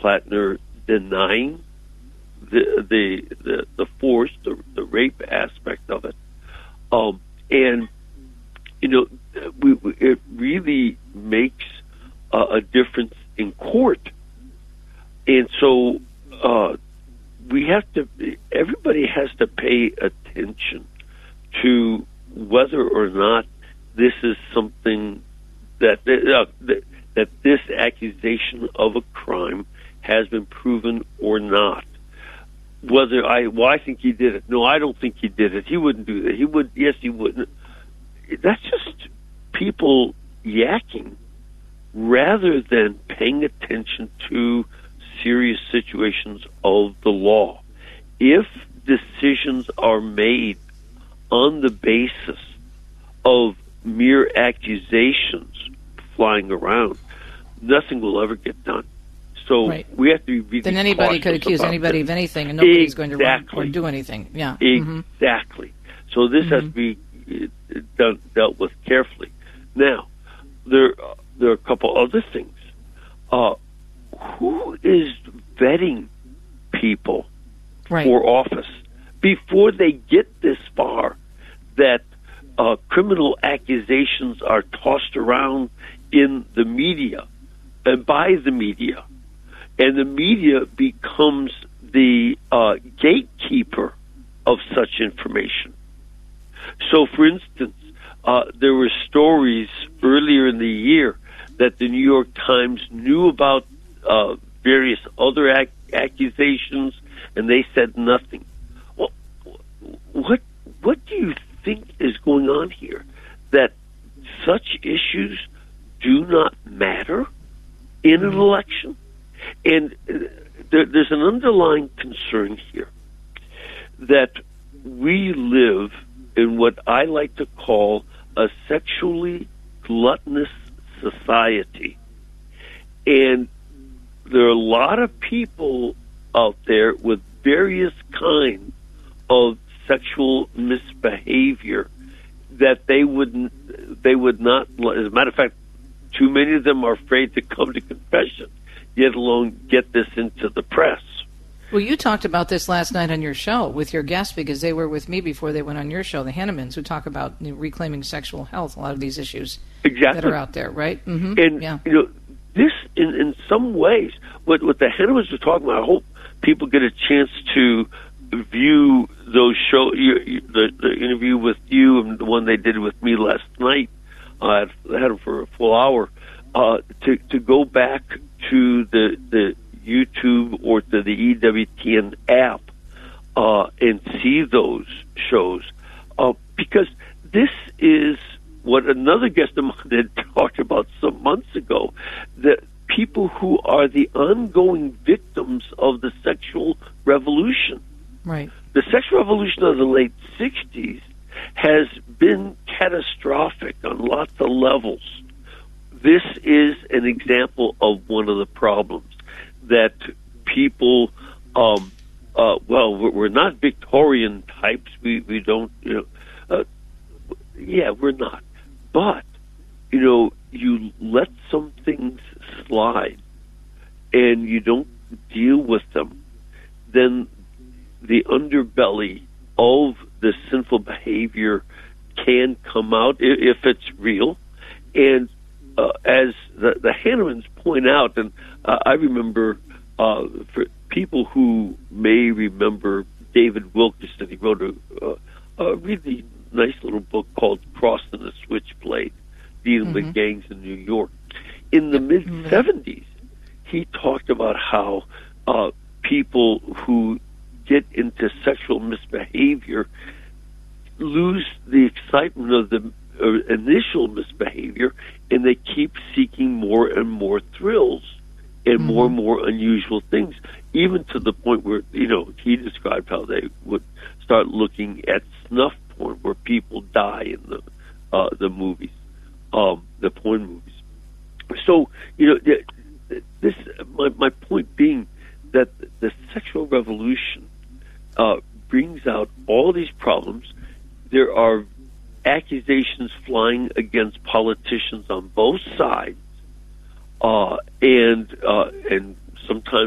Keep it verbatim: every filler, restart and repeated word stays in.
Plattner denying the the the, the force, the, the rape aspect of it, um, and you know, we, we, it really makes uh, a difference in court, and so uh, we have to. Everybody has to pay attention to whether or not this is something that uh, that, that this accusation of a crime has been proven or not. Whether I, well, I think he did it. No, I don't think he did it. He wouldn't do that. He would, yes, he wouldn't. That's just people yakking rather than paying attention to serious situations of the law. If decisions are made on the basis of mere accusations flying around, nothing will ever get done. So right. we have to be really Then anybody could accuse anybody this. of anything, and nobody's exactly. going to run or do anything. Yeah, exactly. Mm-hmm. So this mm-hmm. has to be done, dealt with carefully. Now, there uh, there are a couple other things. Uh, who is vetting people right. for office before they get this far? That uh, criminal accusations are tossed around in the media and by the media, and the media becomes the uh, gatekeeper of such information. So, for instance, uh, there were stories earlier in the year that the New York Times knew about uh, various other ac- accusations, and they said nothing. Well, what what do you think is going on here? That such issues do not matter in an election? And there, there's an underlying concern here that we live in what I like to call a sexually gluttonous society. And there are a lot of people out there with various kinds of sexual misbehavior that they wouldn't, they would not, as a matter of fact, too many of them are afraid to come to confession, yet alone get this into the press. Well, you talked about this last night on your show with your guests, because they were with me before they went on your show, the Hannemans, who talk about you know, reclaiming sexual health, a lot of these issues exactly. that are out there, right? Mm-hmm. And, yeah. you know, this, in, in some ways, what, what the Hannemans are talking about, I hope people get a chance to view those show, you, you, the, the interview with you and the one they did with me last night. Uh, I had them for a full hour. Uh, to to go back to the the YouTube or to the E W T N app uh, and see those shows, uh, because this is what another guest of mine had talked about some months ago, that people who are the ongoing victims of the sexual revolution. Right. The sexual revolution of the late sixties has been catastrophic on lots of levels. This is an example of one of the problems, that people, um, uh, well, we're not Victorian types. We we don't, you know, uh, yeah, we're not. But, you know, you let some things slide and you don't deal with them, then the underbelly of the sinful behavior can come out if it's real. And uh, as the, the Hannemans point out, and uh, I remember uh, for people who may remember David Wilkerson, he wrote a, uh, a really nice little book called Crossing the Switchblade, dealing mm-hmm. with gangs in New York. In the mid-seventies, he talked about how uh, people who get into sexual misbehavior lose the excitement of the uh, initial misbehavior, and they keep seeking more and more thrills and mm-hmm. more and more unusual things, even to the point where, you know, he described how they would start looking at snuff porn, where people die in the uh, the movies, um, the porn movies. So, you know, this my, my point being that the sexual revolution uh, brings out all these problems. There are accusations flying against politicians on both sides, uh, and uh, and sometimes